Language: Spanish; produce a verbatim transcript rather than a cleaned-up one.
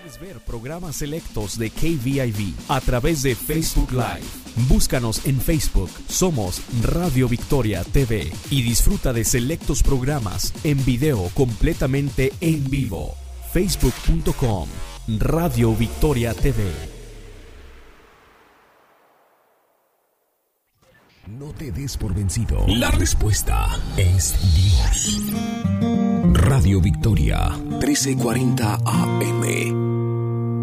Puedes ver programas selectos de K V I V a través de Facebook Live. Búscanos en Facebook, somos Radio Victoria T V y disfruta de selectos programas en video completamente en vivo. facebook punto com Radio Victoria T V. No te des por vencido. La respuesta es Dios. Radio Victoria, trece cuarenta A M.